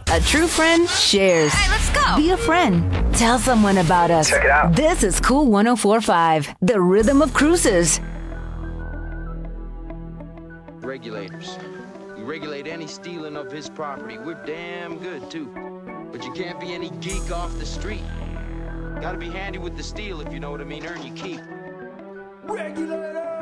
A true friend shares. Hey, let's go. Be a friend. Tell someone about us. Check it out. This is Cool 104.5, the rhythm of cruises. Regulators. You regulate any stealing of his property. We're damn good, too. But you can't be any geek off the street. Gotta be handy with the steel, if you know what I mean. Earn your keep. Regulator!